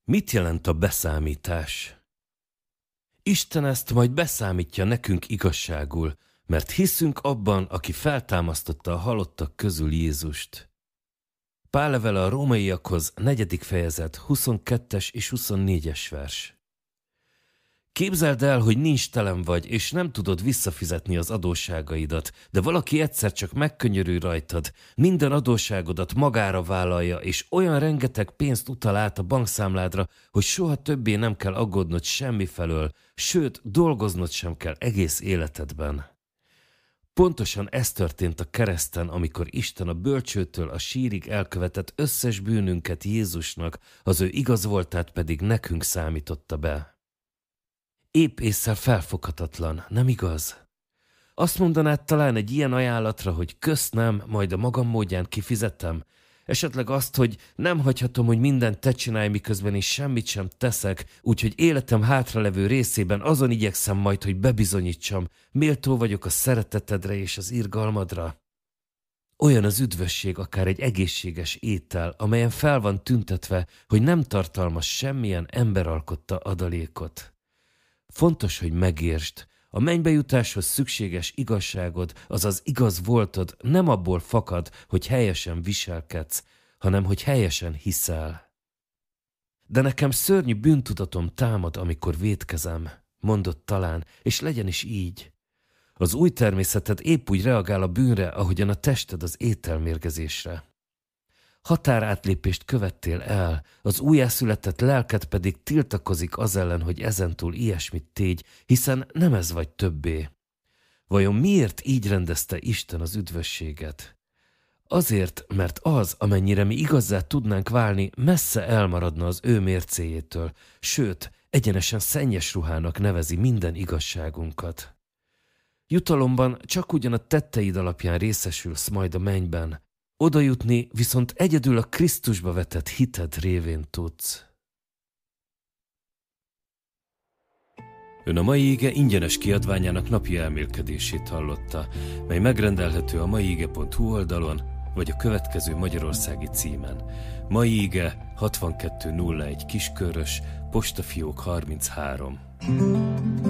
Mit jelent a beszámítás? Isten ezt majd beszámítja nekünk igazságul, mert hiszünk abban, aki feltámasztotta a halottak közül Jézust. Pál levele a rómaiakhoz 4. fejezet 22-es és 24-es vers. Képzeld el, hogy nincs telen vagy, és nem tudod visszafizetni az adósságaidat, de valaki egyszer csak megkönyörül rajtad, minden adósságodat magára vállalja, és olyan rengeteg pénzt utal át a bankszámládra, hogy soha többé nem kell aggódnod semmi felől, sőt, dolgoznod sem kell egész életedben. Pontosan ez történt a kereszten, amikor Isten a bölcsőtől a sírig elkövetett összes bűnünket Jézusnak, az ő igaz voltát pedig nekünk számította be. Épp ésszel felfoghatatlan, nem igaz? Azt mondanád talán egy ilyen ajánlatra, hogy köszönöm, majd a magam módján kifizetem? Esetleg azt, hogy nem hagyhatom, hogy mindent te csinálj, miközben én semmit sem teszek, úgyhogy életem hátralevő részében azon igyekszem majd, hogy bebizonyítsam, méltó vagyok a szeretetedre és az irgalmadra. Olyan az üdvösség akár egy egészséges étel, amelyen fel van tüntetve, hogy nem tartalmaz semmilyen ember alkotta adalékot. Fontos, hogy megértsd, a mennybe jutáshoz szükséges igazságod, azaz igaz voltod nem abból fakad, hogy helyesen viselkedsz, hanem hogy helyesen hiszel. De nekem szörnyű bűntudatom támad, amikor vétkezem, mondott talán, és legyen is így. Az új természeted épp úgy reagál a bűnre, ahogyan a tested az ételmérgezésre. Határátlépést követtél el, az újjászületett lelked pedig tiltakozik az ellen, hogy ezentúl ilyesmit tégy, hiszen nem ez vagy többé. Vajon miért így rendezte Isten az üdvösséget? Azért, mert az, amennyire mi igazzá tudnánk válni, messze elmaradna az ő mércéjétől, sőt, egyenesen szennyes ruhának nevezi minden igazságunkat. Jutalomban csak ugyan a tetteid alapján részesülsz majd a mennyben, oda jutni viszont egyedül a Krisztusba vetett hited révén tudsz. Ön a mai ige ingyenes kiadványának napi elmélkedését hallotta, mely megrendelhető a maiige.hu oldalon, vagy a következő magyarországi címen. Mai ige 6201 Kiskörös, postafiók 33.